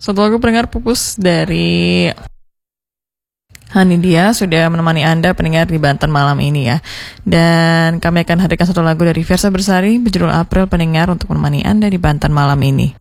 Satu lagu pendengar pupus dari Hanidia sudah menemani Anda pendengar di Banten malam ini ya. Dan kami akan hadirkan satu lagu dari Versa Bersari berjudul April pendengar untuk menemani Anda di Banten malam ini.